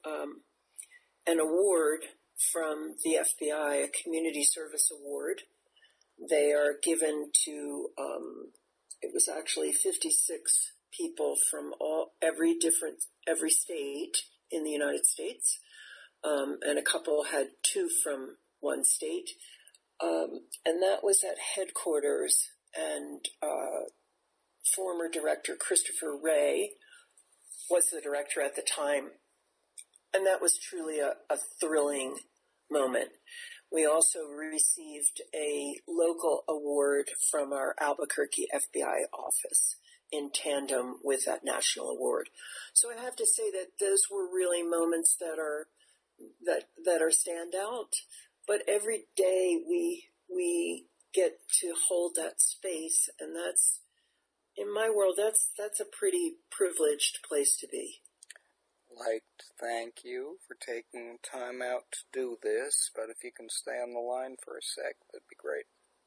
an award from the FBI, a community service award. They are given to, it was actually 56 people from every state in the United States, and a couple had 2 from one state, and that was at headquarters. And former director Christopher Wray was the director at the time, and that was truly a thrilling moment. We also received a local award from our Albuquerque FBI office in tandem with that national award. So I have to say that those were really moments that are standout. But every day we get to hold that space, and that's, in my world, that's a pretty privileged place to be. Like to thank you for taking time out to do this, but if you can stay on the line for a sec, that'd be great.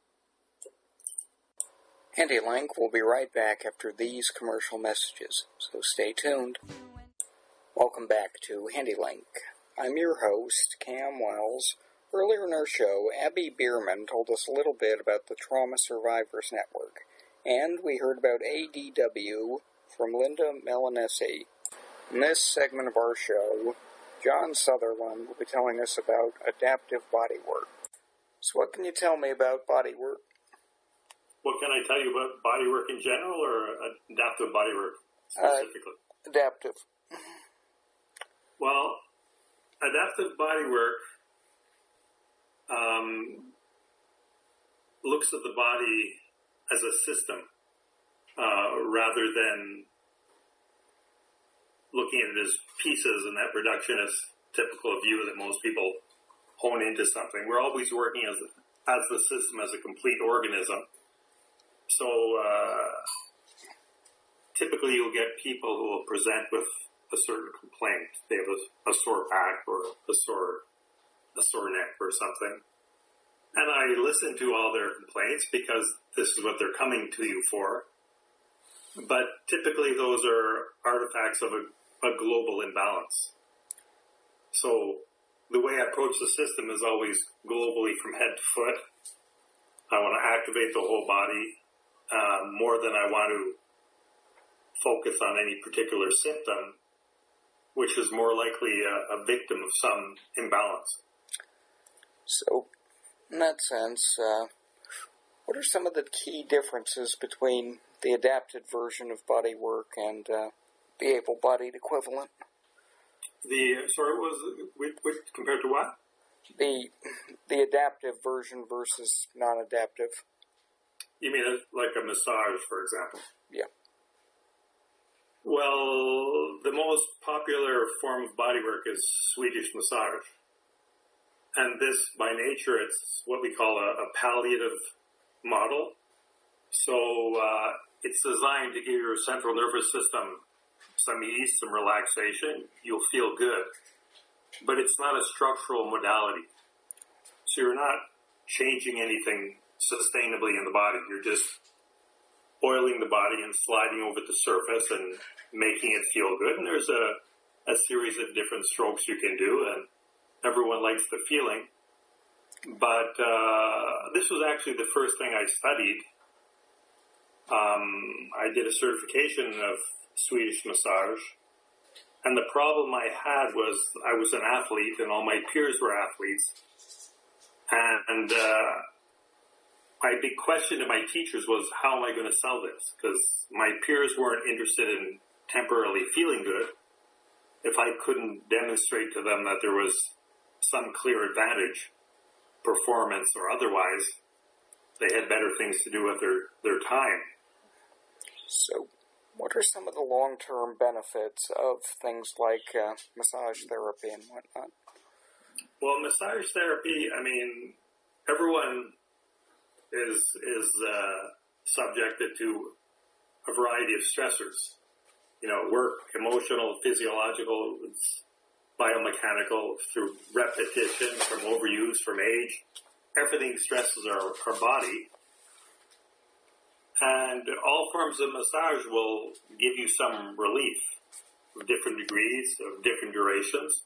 HandyLink will be right back after these commercial messages, so stay tuned. Welcome back to HandyLink. I'm your host, Cam Wells. Earlier in our show, Abby Bierman told us a little bit about the Trauma Survivors Network, and we heard about ADW from Linda Melanesi. In this segment of our show, John Sutherland will be telling us about adaptive bodywork. So what can you tell me about bodywork? What can I tell you about bodywork in general, or adaptive bodywork specifically? Adaptive. Well, adaptive bodywork looks at the body as a system rather than looking at it as pieces, and that reductionist typical view that most people hone into something. We're always working as the system, as a complete organism. So typically you'll get people who will present with a certain complaint. They have a sore back or a sore neck or something. And I listen to all their complaints because this is what they're coming to you for. But typically those are artifacts of a global imbalance. So the way I approach the system is always globally from head to foot. I want to activate the whole body more than I want to focus on any particular symptom, which is more likely a victim of some imbalance. So, in that sense, what are some of the key differences between the adapted version of bodywork and the able-bodied equivalent? Which compared to what? The adaptive version versus non-adaptive. You mean like a massage, for example? Yeah. Well, the most popular form of bodywork is Swedish massage. And this, by nature, it's what we call a palliative model. So it's designed to give your central nervous system some ease, some relaxation. You'll feel good. But it's not a structural modality. So you're not changing anything sustainably in the body. You're just oiling the body and sliding over the surface and making it feel good. And there's a series of different strokes you can do, and everyone likes the feeling. But this was actually the first thing I studied. I did a certification of Swedish massage, and the problem I had was I was an athlete, and all my peers were athletes. And my big question to my teachers was, how am I going to sell this? Because my peers weren't interested in temporarily feeling good. If I couldn't demonstrate to them that there was some clear advantage, performance or otherwise, they had better things to do with their time. So, what are some of the long-term benefits of things like massage therapy and whatnot? Well, massage therapy, I mean, everyone is subjected to a variety of stressors. You know, work, emotional, physiological, it's biomechanical, through repetition, from overuse, from age. Everything stresses our body. And all forms of massage will give you some relief of different degrees, of different durations.